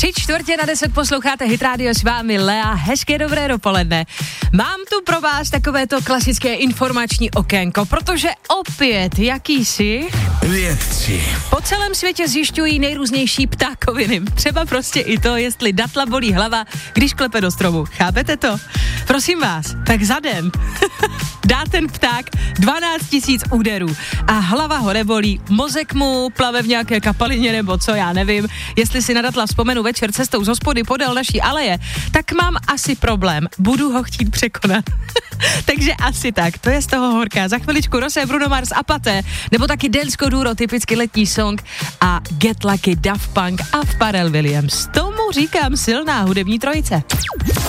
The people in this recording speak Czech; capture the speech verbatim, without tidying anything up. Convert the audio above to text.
Tři čtvrtě na deset posloucháte Hit Radio, s vámi Lea, hezké dobré dopoledne. Mám tu pro vás takovéto klasické informační okénko, protože opět jakýsi vědci po celém světě zjišťují nejrůznější ptákoviny. Třeba prostě i to, jestli datla bolí hlava, když klepe do stromu. Chápete to? Prosím vás, tak za den dá ten pták dvanáct tisíc úderů a hlava ho nebolí, mozek mu plave v nějaké kapalině nebo co, já nevím. Jestli si na datla vzpomenu večer cestou z hospody podél naší aleje, tak mám asi problém. Budu ho chtít překonat. Takže asi tak, to je z toho horká. Za chviličku Rosé, Bruno Mars a Paté, nebo taky Densko Duro, typicky letní song a Get Lucky, Daft Punk a Pharrell Williams. Tomu říkám silná hudební trojice.